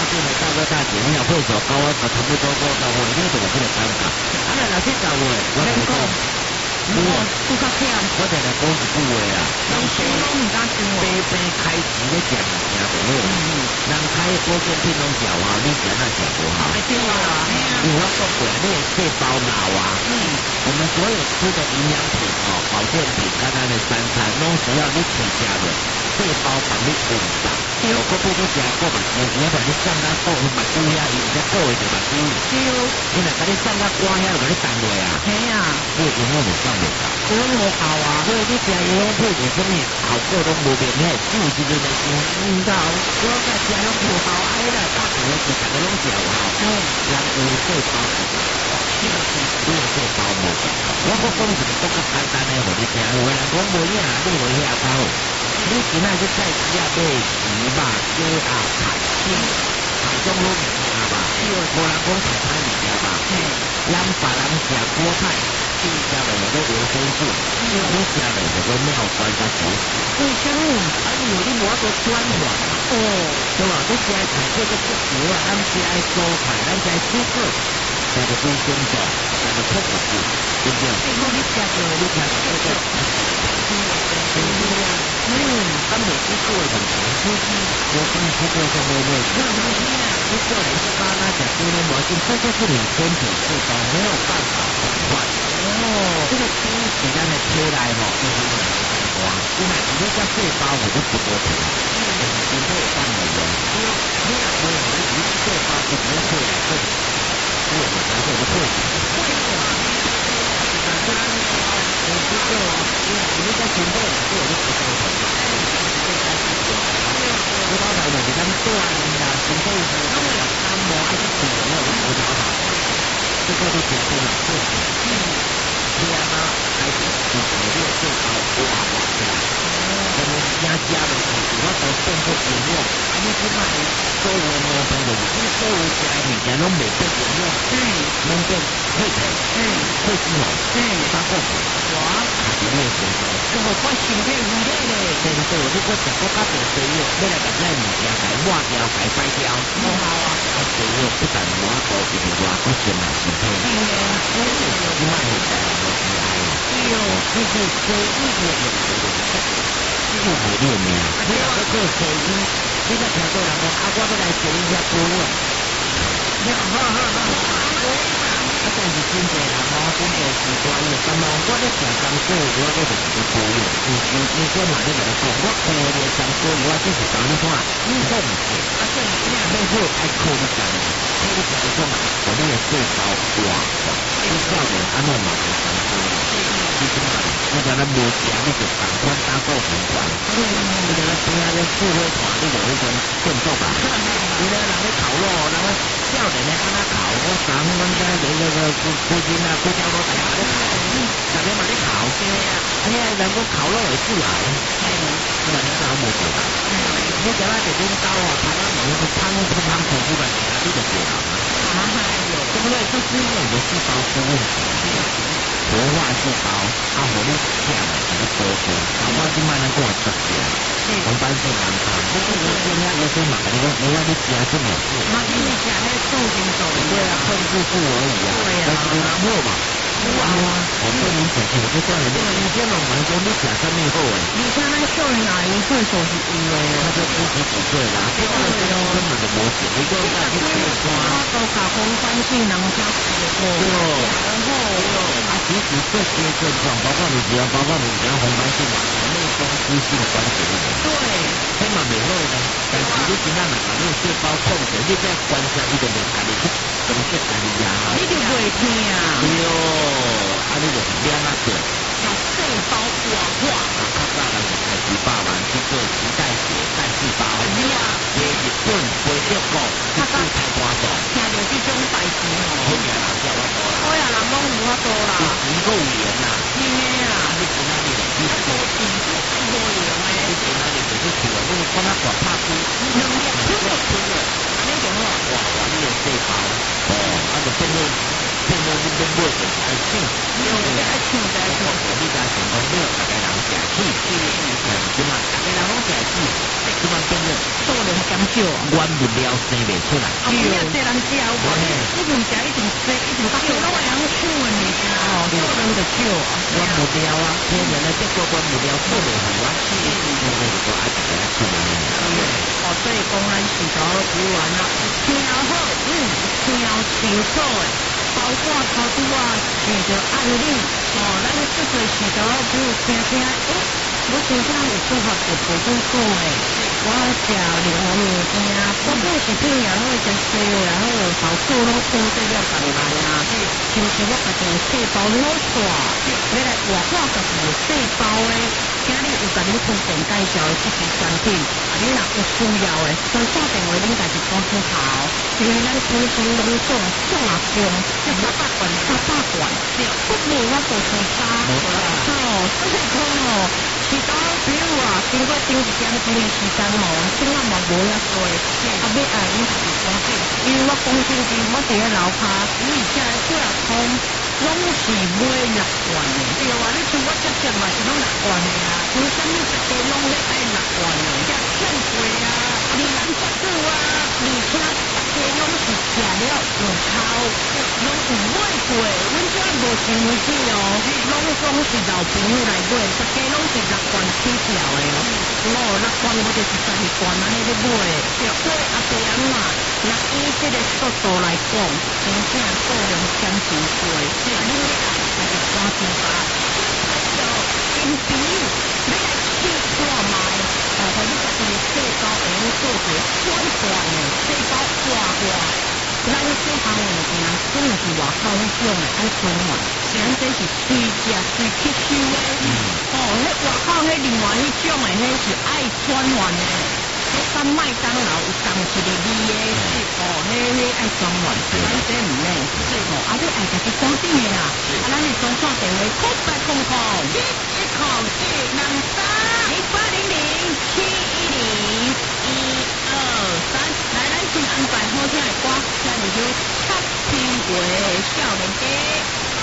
店的大哥大姐，你若会做高我差不多高我你就有这个尴尬。啊，若老师教我，我跟你讲。我较忝， 我定来讲一句话啊， 人生拢毋敢想哦。 白开钱咧食物件就好，人开保健品拢食有效，你食那食无效。 对啊， 因为我讲过，你的细胞老啊，我们所有吃的营养品哦，保健品，刚才的三餐，拢需要你吃下的细胞帮你稳当。我讲不你食过目睭，你把你上到过目睭遐，伊才过会着目睭。你若甲你上到肝遐，就甲你动落啊。 嘿啊， 你永远袂上袂到。 我无效啊， 所以你食营养品有啥物效果拢无明显，酒时阵来想，唔到，我甲食拢无效，哎啦，大部分是大家拢食有效。人有细胞，你有细胞无？我讲一个更较简单的，互你听。有个人讲无影，你无遐口。你今仔去菜市啊买鱼肉、鸡鸭、菜心，台中拢名啊吧？无人讲菜歹物件吧？咱别人食果菜。你食了有个维生素，你食了有个尿酸甲脂肪。 为什么？ 啊，因为你无法度转换。哦，对吧？你食菜这个不足啊，咱食蔬菜，咱食水果，食个维生素，食个矿物质，对不对？ 你食着， 你食着这个。咱袂去做的问题，我跟你说过什么问题？你过来是把那讲今天毛巾，这就是你身体细胞没有办法转换。这个基因是咱的体内吼，就是哇，你若你这细胞我就不多听，你这有办法用。你若不会，你细胞就不会来这里，所以我才会不会。你知道啊？你在前头，我就不沟通。葡萄糖就是咱锻炼啦，身体是拢有按摩还是做那个葡萄糖，这个你吃多了对。天啊，还是就是你的细胞哇起来，我们加的是我都变做营养，你去买所有的毛病就是你所有食的物件拢袂变营养，拢变配配，配脂肪，啥个？哇，你也是。我身体有力嘞，对不对？你搁食搁较多肥肉，要来把这物件改抹掉、改掰掉，无效啊！啊，肥肉不但无法度，就是话搁伤害身体。你卖现在人都喜爱哦。就是西医的用途就是救活你的命。你若要做西医，你若听到人讲啊，我要来西医遐保养。啊，但是真侪人哦，真侪奇怪伊就感冒，我咧食香果，我就是去保养。你说嘛，你来讲，我靠咧香果，我就是讲你看，控制。啊，这没错，爱靠你讲，靠你讲一种，我们的细胞哇，你少年安怎嘛会香果？你怎么？你讲咱无食，你就赶快打造成款。你讲咱平常咧聚会团，你就迄种变动吧。有的人咧烤肉，人咧少年咧安那烤，我昨阮在那个附近啊，贵江路大家咧烤，大家嘛咧烤些啊，哎呀，人讲烤肉有致癌，那你哪无做？你讲那这种刀啊，台湾人是汤口出来，你就对了嘛。对不对？就是因为你的细胞出问题。活化细胞，啊，互你吃了是你多多，包括即摆咱讲的毒性，红斑性狼疮，你说你现在医生嘛，你讲你要你吃这么多， 那你吃那重金属， 对啊，控制住而已啊，但是你拿好嘛，我对你讲，我就叫你，你先问我说你吃什么好诶？ 你看那少年啊，有岁数是有诶， 他就七十几岁啦，这个根本就无钱，你讲那去做官， 都搞红斑性狼疮， 对哦，啊，其实这些症状，包括你只要包括你只要红斑性狼疮、内风湿性关节炎，对，这嘛袂好呢。但是你今仔若把你细胞控制，你再观察伊就袂家己去攻击家己呀， 你就袂听啊。 对哦，啊，你就是变啊对。 把细胞活化， 较早人是开始8万去做脐带血干细胞，回日本、回德国去做开花素， 听到这种代志吼， 好呀，人叫我多啦， 好呀，人讲有法度啦， 钱够有钱啦， 是的啊， 你今仔日你无钱无用诶， 你今仔日就是去了，你看那大拍子， 能力吞了， 安尼讲哦，哇，你的细胞，哦，啊就变成你变买就爱抢， 对，爱抢在抢， 你家成功了，大家人食起，即嘛大家人拢食起，即嘛变了， 做了减少， 少啊， 原物料生袂出来。 啊，有这人食有无？一定食，一定生，一定少，拢会人抢的物件哦，少人就少啊。 原物料啊，天然的这个原物料做袂好啊，那个就爱一个来出来。 哦，所以讲咱是头有完啦，听好，听清楚的，包括头拄啊遇到案例，哦，咱即个是头比如听听，我身上有做法就不会讲诶，我食另外物件，不管是品也好，食西药也好，头数拢控制了共来啊，是毋是我家己有细胞攞错，要来活化家己有细胞诶。今日有甲恁推荐介绍的这支产品，你若有需要的，先打电话恁家己打出头，因为咱本身拢种啊种，要300罐，不如我做成沙，所以讲哦，是当比如啊，经过长一点钟的时间哦，怎啊嘛无遐多，啊要爱恁家己赶紧，因为我讲真真，我伫个楼骹，这过来通。拢是买6罐的，对啊，你像我这只嘛是拢6罐的啊，为什么一家拢咧爱6罐的？这骗贵啊，你难得久啊，而且大家拢是食了有效，拢有买过，阮遮无生气哦，拢是老朋友来买，大家拢是6罐起跳的哦，6罐我就是12罐安尼咧买，所以阿伯阿嬷，若以这个速度来讲，真正数量减真多。啊！你咧爱家己赶紧把就因朋友要来试看卖，互你家己的细胞会用做一个转换的细胞活化。咱细胞物件真的是外口迄种的爱转换，咱这是随食随吸收的。哦，迄外口迄另外迄种的，迄是爱转换的。迄跟麦当劳有同一个味的，哦，迄爱转换，咱这唔免。哦，啊，你爱家己赶紧的啦，啊，咱是专线电话0800-710-710-1213，来，咱先安排好听的歌，听就唱《插天歌》少年家。